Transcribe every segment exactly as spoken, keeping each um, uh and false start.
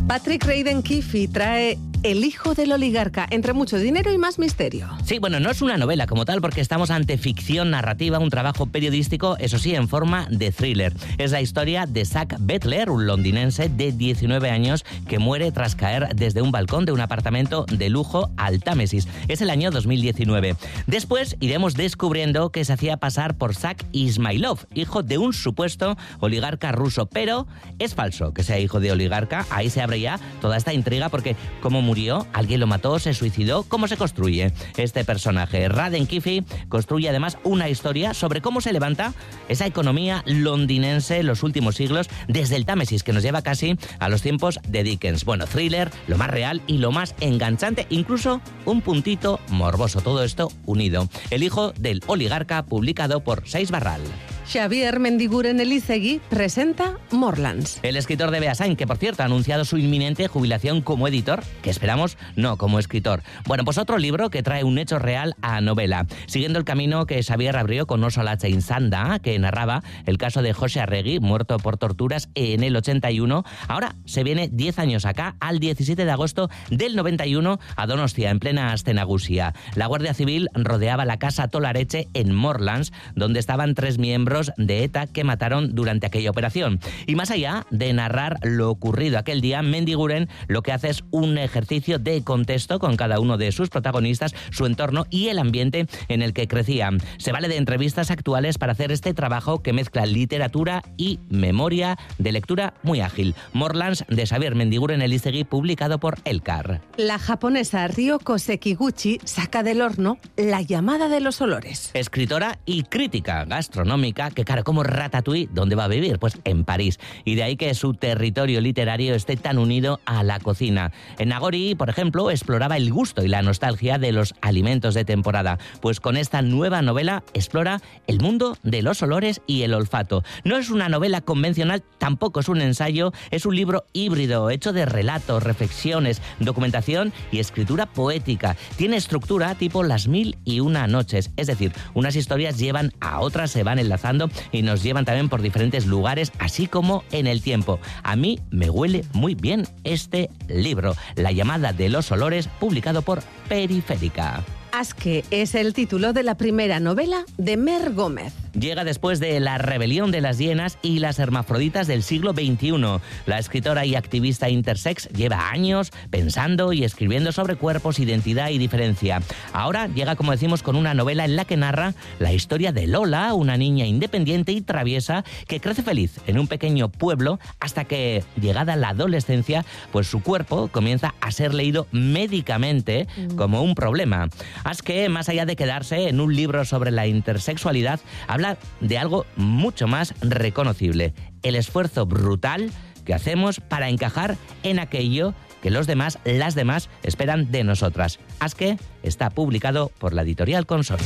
Patrick Radden Keefe trae El hijo del oligarca, entre mucho dinero y más misterio. Sí, bueno, no es una novela como tal porque estamos ante ficción narrativa, un trabajo periodístico, eso sí, en forma de thriller. Es la historia de Zach Butler, un londinense de diecinueve años que muere tras caer desde un balcón de un apartamento de lujo al Támesis. Es el año dos mil diecinueve. Después iremos descubriendo que se hacía pasar por Zach Ismailov, hijo de un supuesto oligarca ruso, pero es falso que sea hijo de oligarca. Ahí se abre ya toda esta intriga porque ¿cómo murió? ¿Alguien lo mató? ¿Se suicidó? ¿Cómo se construye este personaje? Radden Keefe construye además una historia sobre cómo se levanta esa economía londinense en los últimos siglos desde el Támesis, que nos lleva casi a los tiempos de Dickens. Bueno, thriller, lo más real y lo más enganchante, incluso un puntito morboso. Todo esto unido. El hijo del oligarca, publicado por Seix Barral. Xavier Mendiguren Elizegui presenta Morlands. El escritor de Beasain, que por cierto ha anunciado su inminente jubilación como editor, que esperamos no como escritor. Bueno, pues otro libro que trae un hecho real a novela, siguiendo el camino que Xavier abrió con Oso Latxa Insanda, que narraba el caso de José Arregui, muerto por torturas en el ochenta y uno. Ahora se viene diez años acá, al diecisiete de agosto del noventa y uno, a Donostia, en plena Astenagusia. La Guardia Civil rodeaba la casa Tolareche en Morlands, donde estaban tres miembros de ETA que mataron durante aquella operación. Y más allá de narrar lo ocurrido aquel día, Mendiguren lo que hace es un ejercicio de contexto con cada uno de sus protagonistas, su entorno y el ambiente en el que crecían. Se vale de entrevistas actuales para hacer este trabajo que mezcla literatura y memoria de lectura muy ágil. Morlands, de Xavier Mendiguren Elizegui, publicado por Elkar. La japonesa Ryoko Sekiguchi saca del horno La llamada de los olores. Escritora y crítica gastronómica que, claro, como Ratatouille, ¿dónde va a vivir? Pues en París. Y de ahí que su territorio literario esté tan unido a la cocina. En Nagori, por ejemplo, exploraba el gusto y la nostalgia de los alimentos de temporada. Pues con esta nueva novela explora el mundo de los olores y el olfato. No es una novela convencional, tampoco es un ensayo, es un libro híbrido, hecho de relatos, reflexiones, documentación y escritura poética. Tiene estructura tipo Las mil y una noches, es decir, unas historias llevan a otras, se van enlazando y nos llevan también por diferentes lugares, así como en el tiempo. A mí me huele muy bien este libro, La llamada de los olores, publicado por Periférica. Asque es el título de la primera novela de Mer Gómez. Llega después de La rebelión de las hienas y las hermafroditas del siglo veintiuno. La escritora y activista intersex lleva años pensando y escribiendo sobre cuerpos, identidad y diferencia. Ahora llega, como decimos, con una novela en la que narra la historia de Lola, una niña independiente y traviesa que crece feliz en un pequeño pueblo hasta que, llegada la adolescencia, pues su cuerpo comienza a ser leído médicamente como un problema. Asque, más allá de quedarse en un libro sobre la intersexualidad, habla de algo mucho más reconocible: el esfuerzo brutal que hacemos para encajar en aquello que los demás, las demás, esperan de nosotras. Asque está publicado por la editorial Consol.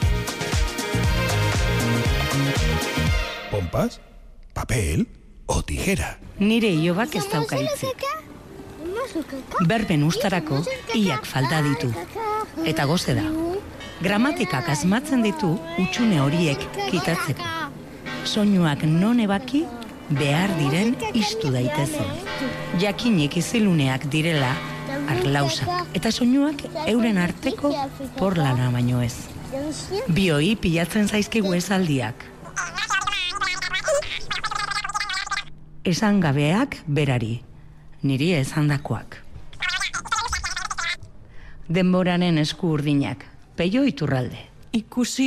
¿Pompas? ¿Papel? ¿O tijera? Nire ilobak ez dauka hitzik. Berben ustarako iak falta ditu. Eta goze da. Gramatikak asmatzen ditu utxune horiek kitatzeko. Soinuak non ebaki behar diren iztu daitezen. Jakinik iziluneak direla arlausak eta soinuak euren arteko porlana baino ez. Bioi pilatzen zaizkigu esaldiak. Esan gabeak berari, niri esandakoak. Denboraren esku urdinak, Peio Iturralde. Ikusi